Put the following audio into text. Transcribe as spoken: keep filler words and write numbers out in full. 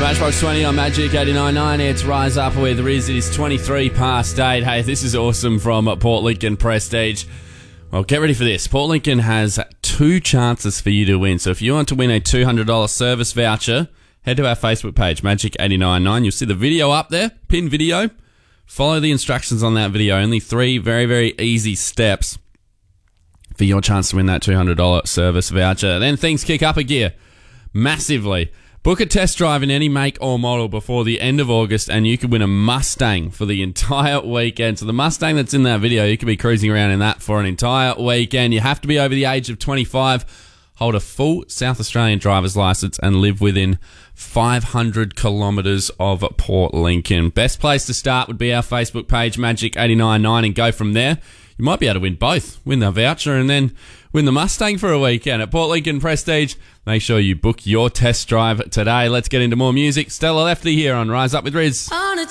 Matchbox twenty on Magic eighty-nine point nine. It's Rise Up with Riz. It is twenty-three past eight. Hey, this is awesome from Port Lincoln Prestige. Well, get ready for this. Port Lincoln has two chances for you to win. So if you want to win a two hundred dollars service voucher, head to our Facebook page, Magic eighty-nine point nine. You'll see the video up there, pin video. Follow the instructions on that video. Only three very, very easy steps for your chance to win that two hundred dollars service voucher. Then things kick up a gear massively. Book a test drive in any make or model before the end of August and you could win a Mustang for the entire weekend. So the Mustang that's in that video, you could be cruising around in that for an entire weekend. You have to be over the age of twenty-five, hold a full South Australian driver's license and live within five hundred kilometres of Port Lincoln. Best place to start would be our Facebook page, Magic eighty-nine point nine, and go from there. You might be able to win both. Win the voucher and then win the Mustang for a weekend at Port Lincoln Prestige. Make sure you book your test drive today. Let's get into more music. Stella Lefty here on Rise Up with Riz. On a